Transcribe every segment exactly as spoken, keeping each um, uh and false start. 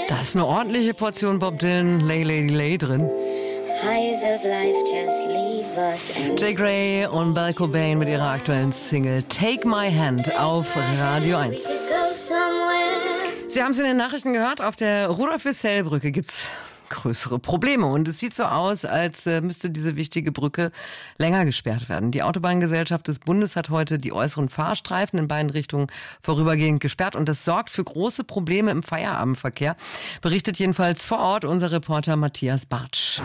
Da ist eine ordentliche Portion Bob Dylan, Lay Lady Lay drin. Jay Gray und Belle Cobain mit ihrer aktuellen Single Take My Hand auf Radio eins. Sie haben es in den Nachrichten gehört, auf der Rudolf-Wissell-Brücke gibt's größere Probleme. Und es sieht so aus, als äh, müsste diese wichtige Brücke länger gesperrt werden. Die Autobahngesellschaft des Bundes hat heute die äußeren Fahrstreifen in beiden Richtungen vorübergehend gesperrt. Und das sorgt für große Probleme im Feierabendverkehr. Berichtet jedenfalls vor Ort unser Reporter Matthias Bartsch.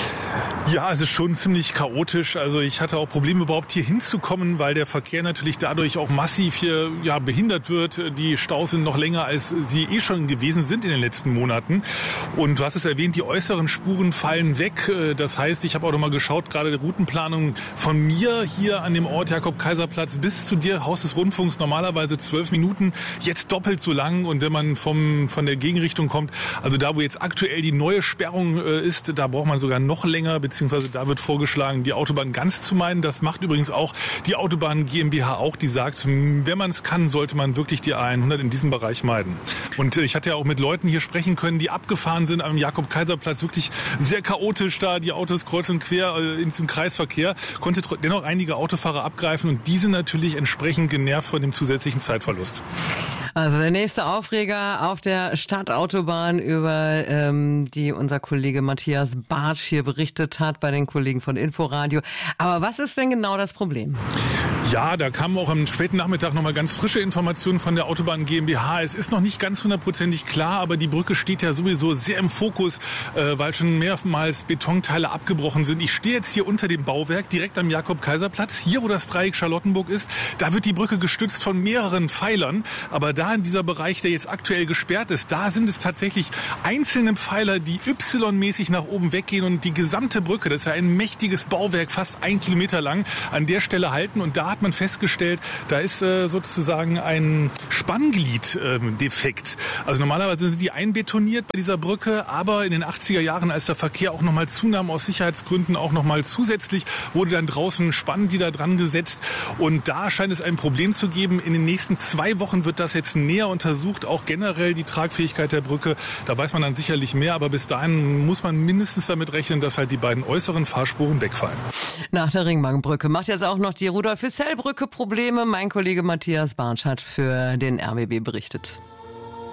Ja, es ist schon ziemlich chaotisch. Also ich hatte auch Probleme, überhaupt hier hinzukommen, weil der Verkehr natürlich dadurch auch massiv hier ja, behindert wird. Die Staus sind noch länger, als sie eh schon gewesen sind in den letzten Monaten. Und du hast es erwähnt, die äußeren Spuren fallen weg. Das heißt, ich habe auch noch mal geschaut, gerade die Routenplanung von mir hier an dem Ort Jakob-Kaiser-Platz bis zu dir, Haus des Rundfunks, normalerweise zwölf Minuten, jetzt doppelt so lang. Und wenn man vom, von der Gegenrichtung kommt, also da, wo jetzt aktuell die neue Sperrung ist, da braucht man sogar noch länger, beziehungsweise da wird vorgeschlagen, die Autobahn ganz zu meiden. Das macht übrigens auch die Autobahn GmbH auch, die sagt, wenn man es kann, sollte man wirklich die A hundert in diesem Bereich meiden. Und ich hatte ja auch mit Leuten hier sprechen können, die abgefahren sind am Jakob-Kaiser-Platz, wirklich sehr chaotisch da, die Autos kreuz und quer äh, ins Kreisverkehr, konnte dennoch einige Autofahrer abgreifen und die sind natürlich entsprechend genervt von dem zusätzlichen Zeitverlust. Also der nächste Aufreger auf der Stadtautobahn, über ähm, die unser Kollege Matthias Bartsch hier berichtet hat bei den Kollegen von Inforadio. Aber was ist denn genau das Problem? Ja, da kamen auch am späten Nachmittag nochmal ganz frische Informationen von der Autobahn GmbH. Es ist noch nicht ganz hundertprozentig klar, aber die Brücke steht ja sowieso sehr im Fokus, äh, weil schon mehrmals Betonteile abgebrochen sind. Ich stehe jetzt hier unter dem Bauwerk, direkt am Jakob-Kaiser-Platz, hier wo das Dreieck Charlottenburg ist. Da wird die Brücke gestützt von mehreren Pfeilern, aber da in dieser Bereich, der jetzt aktuell gesperrt ist, da sind es tatsächlich einzelne Pfeiler, die Y-mäßig nach oben weggehen und die gesamte Brücke, das ist ja ein mächtiges Bauwerk, fast ein Kilometer lang, an der Stelle halten. Und da hat man festgestellt, da ist äh, sozusagen ein Spannglied-Defekt. Äh, also normalerweise sind die einbetoniert bei dieser Brücke, aber in den achtziger Jahren, als der Verkehr auch nochmal zunahm aus Sicherheitsgründen, auch nochmal zusätzlich, wurde dann draußen Spannglieder dran gesetzt. Und da scheint es ein Problem zu geben. In den nächsten zwei Wochen wird das jetzt näher untersucht, auch generell die Tragfähigkeit der Brücke. Da weiß man dann sicherlich mehr, aber bis dahin muss man mindestens damit rechnen, dass halt die beiden äußeren Fahrspuren wegfallen. Nach der Ringbankbrücke macht jetzt auch noch die Rudolf-Wissell-Brücke Probleme. Mein Kollege Matthias Bartsch hat für den R B B berichtet.